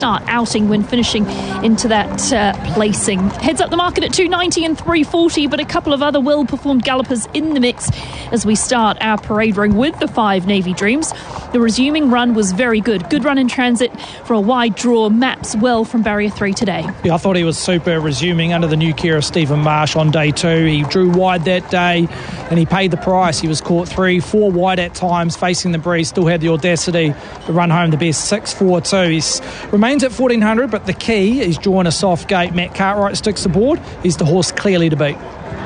start outing when finishing into that placing. Heads up the market at 290 and 340, but a couple of other well-performed gallopers in the mix as we start our parade ring with the 5 Navy Dreams. The resuming run was very good. Good run in transit for a wide draw. Maps well from barrier 3 today. Yeah, I thought he was super resuming under the new care of Stephen Marsh on day 2. He drew wide that day and he paid the price. He was caught 3-4 wide at times, facing the breeze, still had the audacity to run home the best 6-4-2. He remains at 1400, but the key is drawing a soft gate. Matt Cartwright sticks aboard. He's the horse clearly to beat.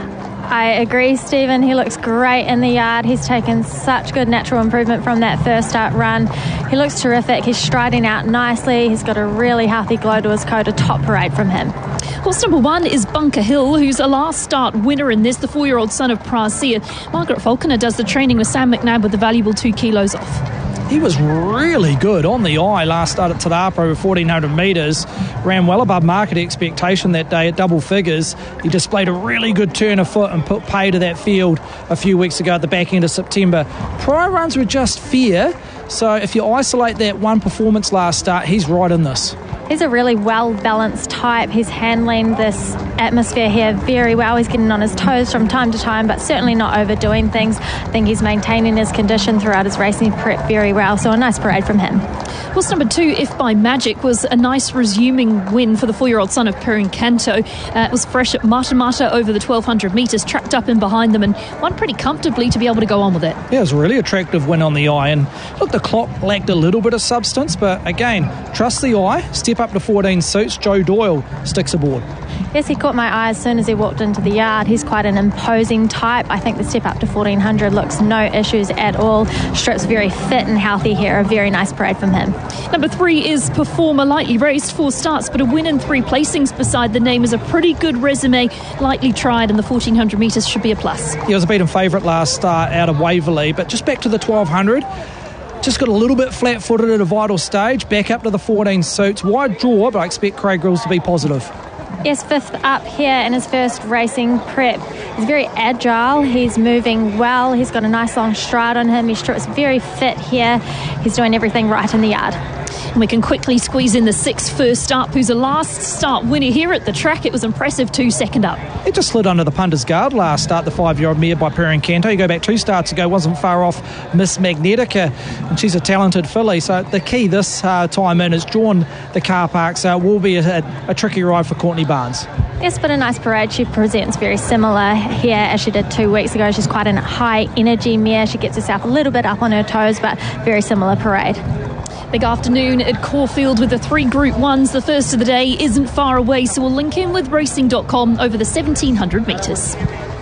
I agree, Stephen. He looks great in the yard. He's taken such good natural improvement from that first start run. He looks terrific. He's striding out nicely. He's got a really healthy glow to his coat. A top parade from him. Horse number 1 is Bunker Hill, who's a last start winner in this, the 4-year-old son of Prasia. Margaret Falconer does the training with Sam McNabb with a valuable 2 kilos off. He was really good on the eye last start at Te Rapa over 1,400 metres. Ran well above market expectation that day at double figures. He displayed a really good turn of foot and put pay to that field a few weeks ago at the back end of September. Prior runs were just fair, so if you isolate that one performance last start, he's right in this. He's a really well-balanced type. He's handling this atmosphere here very well. He's getting on his toes from time to time, but certainly not overdoing things. I think he's maintaining his condition throughout his racing prep very well, so a nice parade from him. Horse number 2, If by Magic, was a nice resuming win for the 4-year-old son of Perin Canto. It was fresh at Mata Mata over the 1,200 metres, tracked up in behind them and won pretty comfortably to be able to go on with it. Yeah, it was a really attractive win on the eye. And look, the clock lacked a little bit of substance, but again, trust the eye, step up to 14 suits. Joe Doyle sticks aboard. Yes, he caught my eye as soon as he walked into the yard. He's quite an imposing type. I think the step up to 1,400 looks no issues at all. Strip's very fit and healthy here. A very nice parade from him. Number 3 is Performer, lightly raced, 4 starts, but a win and 3 placings beside the name is a pretty good resume. Lightly tried, and the 1,400 metres should be a plus. He was a beaten favourite last start out of Waverley, but just back to the 1,200. Just got a little bit flat-footed at a vital stage. Back up to the 14 suits. Wide draw, but I expect Craig Grills to be positive. Yes, 5th up here in his first racing prep. He's very agile. He's moving well. He's got a nice long stride on him. He's very fit here. He's doing everything right in the yard. And we can quickly squeeze in the 6th First Up, who's a last start winner here at the track. It was impressive, 2 second up. It just slid under the punter's guard last start, the 5-year-old mare by Perin Canto. You go back 2 starts ago, wasn't far off Miss Magnetica, and she's a talented filly. So the key this time in is drawn the car park, so it will be a tricky ride for Courtney Barnes. Yes, but a nice parade. She presents very similar here as she did 2 weeks ago. She's quite a high energy mare. She gets herself a little bit up on her toes, but very similar parade. Big afternoon at Caulfield with the 3 Group 1s. The first of the day isn't far away, so we'll link in with racing.com over the 1,700 metres.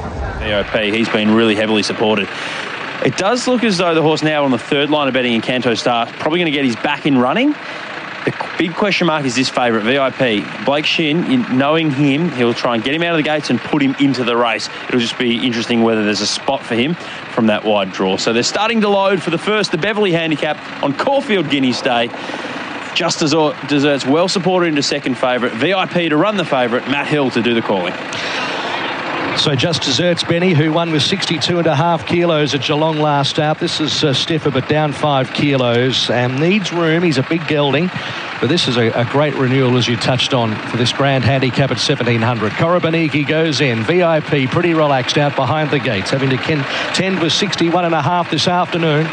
VOP, he's been really heavily supported. It does look as though the horse now on the 3rd line of betting in Canto Star probably going to get his back in running. The big question mark is this favourite, VIP. Blake Shin, knowing him, he'll try and get him out of the gates and put him into the race. It'll just be interesting whether there's a spot for him from that wide draw. So they're starting to load for the Beverley Handicap on Caulfield Guineas Day. Just Desserts well supported into 2nd favourite. VIP to run the favourite. Matt Hill to do the calling. So Just Desserts, Benny, who won with 62.5 kilos at Geelong last start. This is stiffer, but down 5 kilos and needs room. He's a big gelding, but this is a great renewal, as you touched on, for this grand handicap at 1,700. Korobaniki goes in. VIP pretty relaxed out behind the gates, having to contend with 61.5 this afternoon.